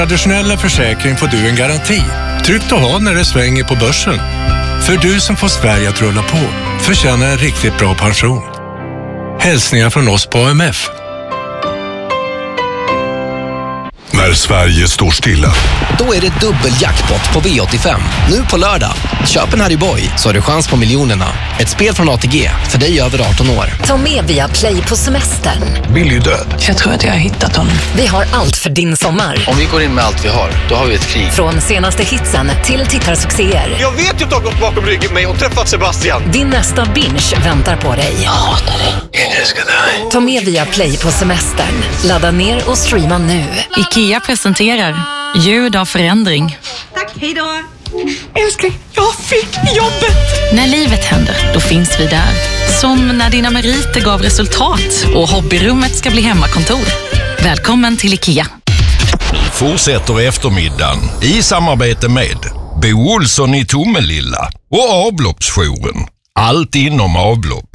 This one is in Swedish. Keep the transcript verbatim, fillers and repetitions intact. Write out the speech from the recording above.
Traditionella försäkring får du en garanti. Tryggt att ha när det svänger på börsen. För du som får Sverige att rulla på förtjänar en riktigt bra pension. Hälsningar från oss på A M F. När Sverige står stilla. Då är det dubbeljackpot på V åttiofem. Nu på lördag. Köp en Harry Boy så har du chans på miljonerna. Ett spel från A T G för dig över arton år. Ta med via Play på semestern. Billy död. Jag tror att jag har hittat honom. Vi har allt för din sommar. Om vi går in med allt vi har, då har vi ett krig. Från senaste hitsen till tittarsuccéer. Jag vet ju att du har gått bakom ryggen mig och träffat Sebastian. Din nästa binge väntar på dig. Jag hatar dig. Jag älskar dig. Ta med via Play på semestern. Ladda ner och streama nu. IKEA presenterar ljud av förändring. Tack, hej då. Älskling, jag fick jobbet. När livet händer, då finns vi där. Som när dina meriter gav resultat och hobbyrummet ska bli hemmakontor. Välkommen till IKEA. Fortsätter eftermiddagen i samarbete med Bo Olsson i Tomelilla och avloppsjouren. Allt inom avlopp.